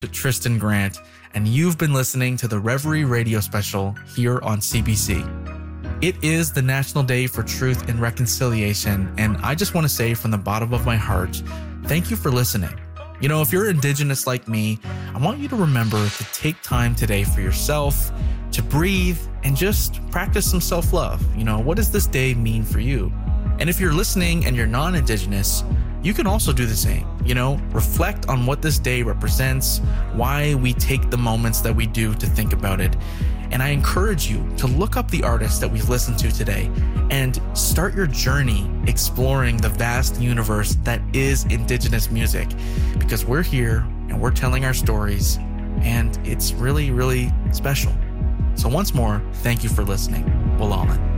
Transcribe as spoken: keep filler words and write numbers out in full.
Tristan Grant, and you've been listening to the Reverie Radio Special here on C B C. It is the National Day for Truth and Reconciliation, and I just want to say from the bottom of my heart, thank you for listening. You know, if you're Indigenous like me, I want you to remember to take time today for yourself, to breathe, and just practice some self-love. You know, what does this day mean for you? And if you're listening and you're non-Indigenous, you can also do the same. You know, reflect on what this day represents, why we take the moments that we do to think about it. And I encourage you to look up the artists that we've listened to today and start your journey exploring the vast universe that is Indigenous music, because we're here and we're telling our stories, and it's really, really special. So once more, thank you for listening. Walalan.